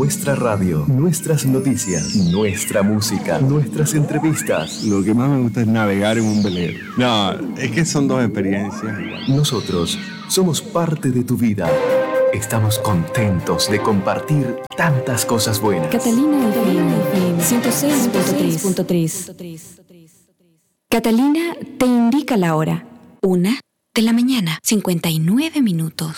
nuestra radio, nuestras noticias, nuestra música, nuestras entrevistas. Lo que más me gusta es navegar en un velero. No, es que son dos experiencias. Nosotros somos parte de tu vida. Estamos contentos de compartir tantas cosas buenas. Catalina FM 106.3. Catalina te indica la hora. 1:59 a.m.